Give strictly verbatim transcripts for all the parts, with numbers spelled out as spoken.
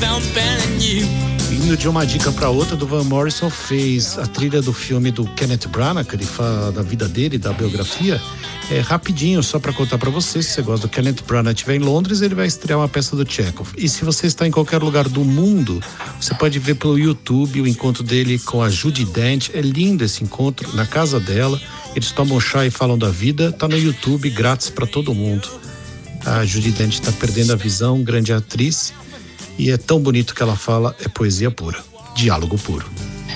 Indo de uma dica para outra, do Van Morrison fez a trilha do filme do Kenneth Branagh, que ele fala da vida dele, da biografia. É rapidinho, só para contar para vocês, se você gosta do Kenneth Branagh e estiver em Londres, ele vai estrear uma peça do Chekhov. E se você está em qualquer lugar do mundo, você pode ver pelo YouTube o encontro dele com a Judi Dench. É lindo esse encontro, na casa dela. Eles tomam chá e falam da vida. Tá no YouTube, grátis para todo mundo. A Judi Dench está perdendo a visão, grande atriz. E é tão bonito que ela fala, é poesia pura, diálogo puro.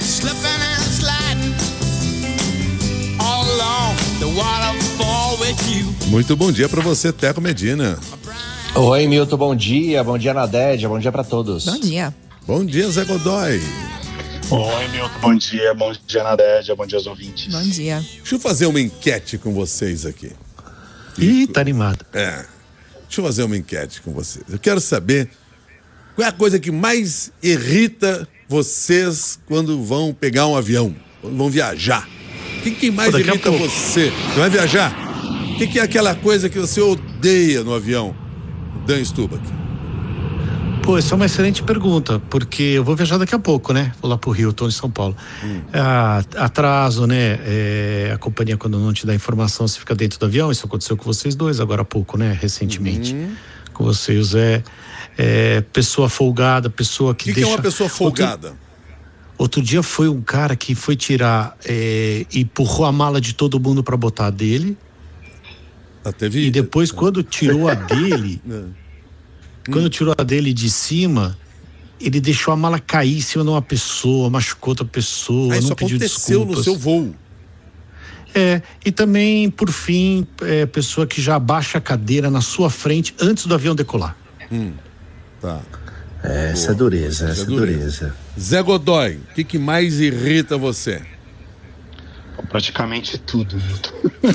Muito bom dia para você, Teco Medina. Oi, Milton, bom dia, bom dia Nadédia, bom dia para todos. Bom dia. Bom dia, Zé Godoy. Oi, Milton, bom dia, bom dia Nadédia, bom dia aos ouvintes. Bom dia. Deixa eu fazer uma enquete com vocês aqui. Ih, tá animado. É, deixa eu fazer uma enquete com vocês. Eu quero saber qual é a coisa que mais irrita vocês quando vão pegar um avião, quando vão viajar. O que, que mais irrita você? Você vai viajar? O que, que é aquela coisa que você odeia no avião? Dan Stubach. Pô, essa é uma excelente pergunta, porque eu vou viajar daqui a pouco, né? Vou lá pro Rio, tô em São Paulo. Hum. Ah, atraso, né? É, a companhia, quando não te dá informação, você fica dentro do avião. Isso aconteceu com vocês dois agora há pouco, né? Recentemente. Uhum. Com você e o Zé. É, pessoa folgada, pessoa que, que deixa... O que é uma pessoa folgada? Outro, outro dia foi um cara que foi tirar é, e empurrou a mala de todo mundo para botar a dele. Ah, teve... E depois, quando tirou a dele... Quando hum. tirou a dele de cima, ele deixou a mala cair em cima de uma pessoa, machucou outra pessoa, ah, não pediu desculpas. Isso aconteceu no seu voo? É, e também, por fim, é, pessoa que já abaixa a cadeira na sua frente antes do avião decolar. Hum. Tá. É, essa é dureza, essa, essa é dureza. dureza. Zé Godoy, o que, que mais irrita você? Praticamente tudo, Milton.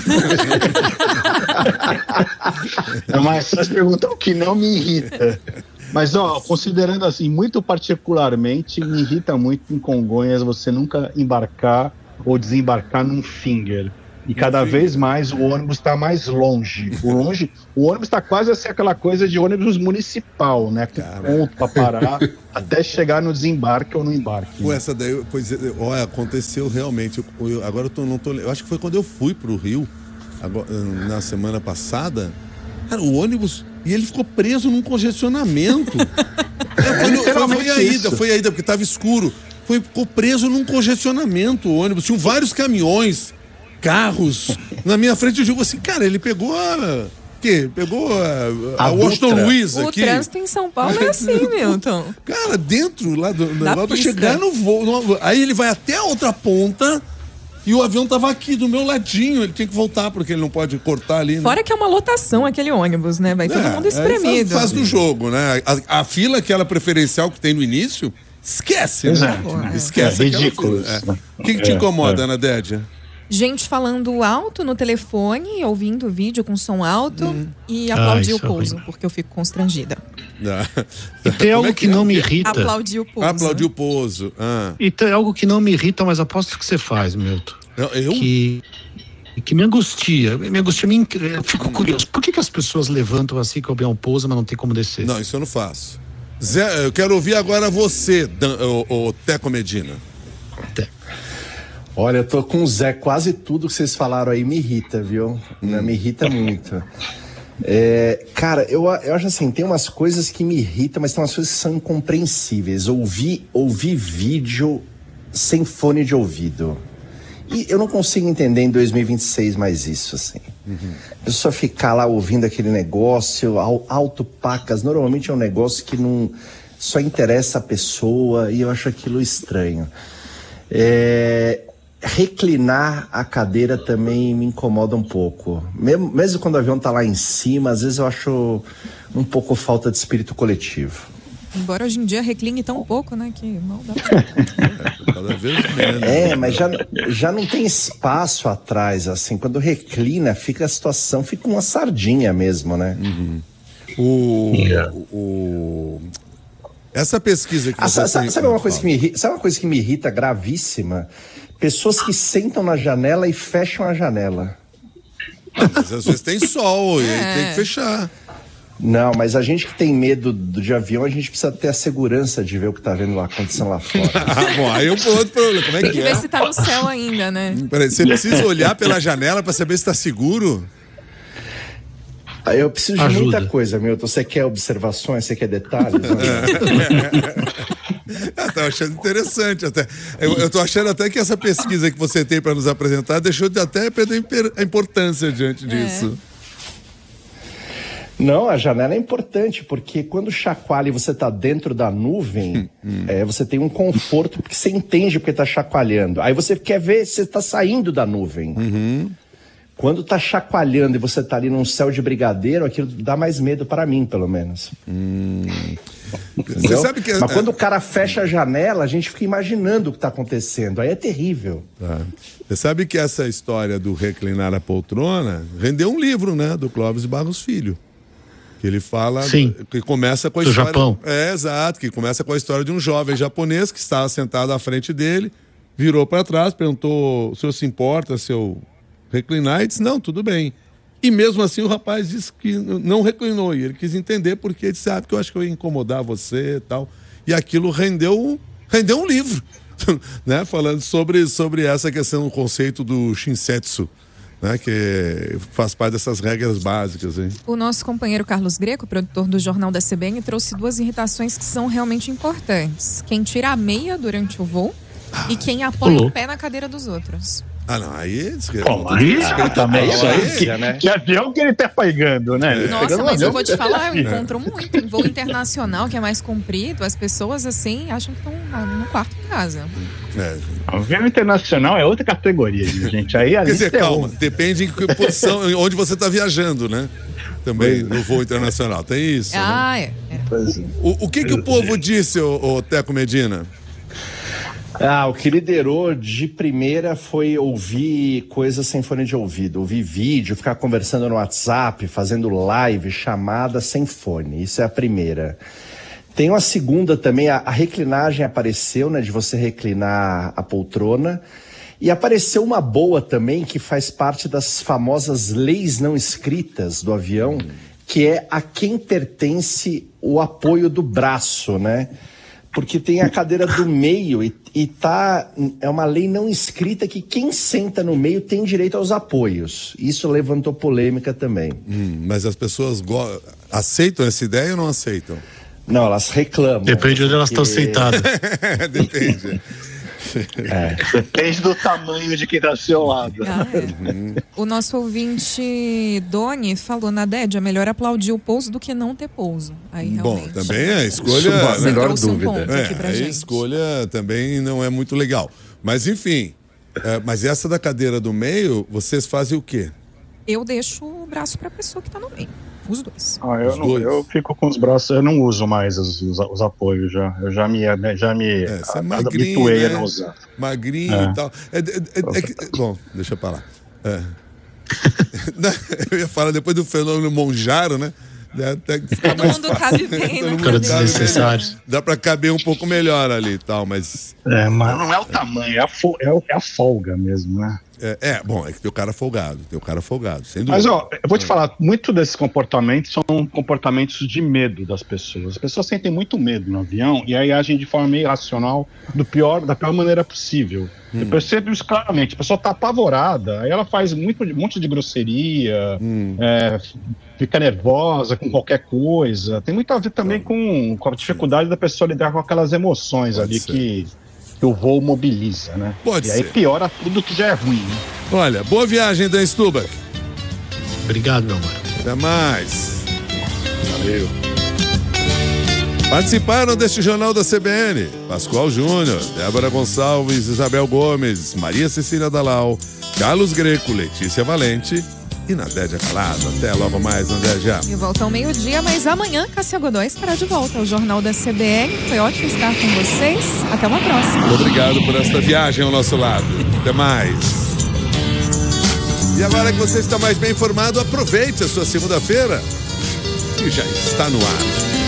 Não, mas vocês perguntam o que não me irrita. Mas, ó, considerando assim, muito particularmente, me irrita muito em Congonhas você nunca embarcar ou desembarcar num finger. E cada vez mais o ônibus está mais longe. O longe, o ônibus está quase assim aquela coisa de ônibus municipal, né? Com ponto para parar até chegar no desembarque ou no embarque. Pô, essa daí, pois, olha, aconteceu realmente. Eu, eu, agora eu tô, não tô, eu acho que foi quando eu fui pro Rio, agora, na semana passada. Cara, o ônibus, e ele ficou preso num congestionamento. é, foi, foi, foi a ida, foi a ida, porque tava escuro. Foi, ficou preso num congestionamento o ônibus. Tinham vários caminhões, carros na minha frente. Eu digo assim, cara, ele pegou a... quê? Pegou a, a, a Washington Luiz aqui. O trânsito em São Paulo é assim, Milton. Cara, dentro lá do... Lá pra chegar no voo... No, aí ele vai até a outra ponta e o avião tava aqui do meu ladinho. Ele tinha que voltar porque ele não pode cortar ali. Né? Fora que é uma lotação aquele ônibus, né? Vai todo é, mundo espremido. É, faz, faz do jogo, né? A, a fila, aquela preferencial que tem no início, esquece, Exato, né? É. Esquece. É ridículo. O que, que te incomoda, é, Ana Dédia? Gente falando alto no telefone, ouvindo o vídeo com som alto hum. e aplaudir ah, o pouso, é porque eu fico constrangida. Ah. E tem algo é que, que não me irrita. Aplaudir o pouso. Aplaudir o pouso. Ah. E tem algo que não me irrita, mas aposto que você faz, Milton. Eu? eu? Que, que me angustia. Me angustia, me, eu fico hum. curioso. Por que, que as pessoas levantam assim que o avião pousa, mas não tem como descer? Não, isso eu não faço. Zé, eu quero ouvir agora você, Dan, o, o Teco Medina. Teco. Olha, eu tô com o Zé, quase tudo que vocês falaram aí me irrita, viu? Hum. Me irrita muito. É, cara, eu, eu acho assim, tem umas coisas que me irritam, mas tem umas coisas que são incompreensíveis. Ouvir, ouvir vídeo sem fone de ouvido. E eu não consigo entender em dois mil e vinte e seis mais isso, assim. Uhum. Eu só ficar lá ouvindo aquele negócio, alto pacas, normalmente é um negócio que não só interessa a pessoa e eu acho aquilo estranho. É... Reclinar a cadeira também me incomoda um pouco. Mesmo, mesmo quando o avião tá lá em cima, às vezes eu acho um pouco falta de espírito coletivo. Embora hoje em dia recline tão pouco, né? Que mal dá pra... Cada vez menos. É, mas já, já não tem espaço atrás, assim. Quando reclina, fica a situação, fica uma sardinha mesmo, né? Uhum. O, yeah. o, o... Essa pesquisa que ah, você sabe, sabe uma coisa que me irrita, sabe uma coisa que me irrita gravíssima? Pessoas que sentam na janela e fecham a janela. Ah, mas às vezes tem sol e é. aí tem que fechar. Não, mas a gente que tem medo do, de avião, a gente precisa ter a segurança de ver o que tá vendo lá acontecendo lá fora. Ah, bom, aí é um outro problema. Como é que Tem que é? ver se tá no céu ainda, né? Peraí, você precisa olhar pela janela pra saber se tá seguro? Aí eu preciso de Ajuda. muita coisa, Milton. Você quer observações, você quer detalhes? Né? Eu tô achando interessante até. Eu, eu tô achando até que essa pesquisa que você tem para nos apresentar deixou de até perder a importância diante disso. Não, a janela é importante, porque quando chacoalha e você está dentro da nuvem, hum. é, você tem um conforto, porque você entende porque está chacoalhando. Aí você quer ver se você está saindo da nuvem. Uhum. Quando está chacoalhando e você está ali num céu de brigadeiro, aquilo dá mais medo para mim, pelo menos. Hum. Você sabe que... Mas quando o cara fecha a janela, a gente fica imaginando o que está acontecendo. Aí é terrível. Tá. Você sabe que essa história do reclinar a poltrona rendeu um livro, né? Do Clóvis de Barros Filho. Que ele fala, Sim, que começa com a do história... Japão. É, exato, que começa com a história de um jovem japonês que estava sentado à frente dele, virou para trás, perguntou o senhor se importa se eu reclinar, e disse, não, tudo bem. E mesmo assim o rapaz disse que não reclinou, e ele quis entender porque ele disse, ah, porque eu acho que eu ia incomodar você e tal. E aquilo rendeu, rendeu um livro, né? Falando sobre, sobre essa questão, o conceito do Shinsetsu. Né, que faz parte dessas regras básicas. Hein? O nosso companheiro Carlos Greco, produtor do Jornal da C B N, trouxe duas irritações que são realmente importantes. Quem tira a meia durante o voo ah, e quem apoia pulou. o pé na cadeira dos outros. Ah, não, aí... Bom, aí, aí também, isso aí, que, né? que avião que ele tá pegando, né? Nossa, pegando mas um eu vou te falar, eu encontro muito. Em voo internacional, que é mais comprido, as pessoas, assim, acham que estão no quarto de casa. É. O avião internacional é outra categoria, gente. Aí, Quer dizer, calma, é depende em que posição, onde você está viajando, né? Também no voo internacional, tem isso. Ah, né? é. é. O, o que que o povo disse, ô, ô Teco Medina? Ah, o que liderou de primeira foi ouvir coisas sem fone de ouvido, ouvir vídeo, ficar conversando no WhatsApp, fazendo live, chamada sem fone. Isso é a primeira. Tem uma segunda também, a, a reclinagem apareceu, né, de você reclinar a poltrona. E apareceu uma boa também, que faz parte das famosas leis não escritas do avião, que é a quem pertence o apoio do braço, né? Porque tem a cadeira do meio e, e tá, é uma lei não escrita que quem senta no meio tem direito aos apoios. Isso levantou polêmica também. Hum, mas as pessoas go- aceitam essa ideia ou não aceitam? Não, elas reclamam. Depende de onde elas estão sentadas. Depende. É. Depende do tamanho de quem tá ao seu lado. Ah, é. O nosso ouvinte Doni falou, na D E D é melhor aplaudir o pouso do que não ter pouso. Aí, bom, também é a escolha... a melhor dúvida. Um é, aqui pra a gente. escolha também não é muito legal. Mas enfim, é, mas essa da cadeira do meio, vocês fazem o quê? Eu deixo o braço pra pessoa que tá no meio. Os dois. Ah, eu, Os não, dois. eu fico com os braços, eu não uso mais os, os, os apoios já. Eu já me, já me É, você é a- magrinho, habituei né? a não usar. Magrinho É. e tal. É, é, é, é que- bom, deixa pra lá. É. Eu ia falar depois do fenômeno Monjaro, né? Até que fica Todo mais mundo fácil. cabe bem Todo na mundo Cara cabe bem. desnecessário. Dá pra caber um pouco melhor ali e tal, mas... É, mas não é o tamanho, é a, fo- é o- é a folga mesmo, né? É, é, bom, é que tem o cara folgado, tem o cara folgado, sem dúvida. Mas, ó, eu vou te falar, muito desses comportamentos são comportamentos de medo das pessoas. As pessoas sentem muito medo no avião e aí agem de forma irracional do pior, da pior maneira possível. Hum. Eu percebo isso claramente. A pessoa tá apavorada, aí ela faz muito, um monte de grosseria, Hum. é, fica nervosa com qualquer coisa. Tem muito a ver também com, com a dificuldade da pessoa lidar com aquelas emoções Pode ali ser. que, que o voo mobiliza, né? Pode e aí ser. piora tudo que já é ruim, né? Olha, boa viagem, Dan Stubach. Obrigado, meu amor. Até mais. Valeu. Participaram deste Jornal da C B N Pascoal Júnior, Débora Gonçalves, Isabel Gomes, Maria Cecília Dalal, Carlos Greco, Letícia Valente e Nadédia Calado. Até logo mais, Nadédia. De volta ao meio-dia, mas amanhã Cássia Godoy estará de volta ao Jornal da C B N. Foi ótimo estar com vocês. Até uma próxima. Obrigado por esta viagem ao nosso lado. Até mais. E agora que você está mais bem informado, aproveite a sua segunda-feira, que já está no ar.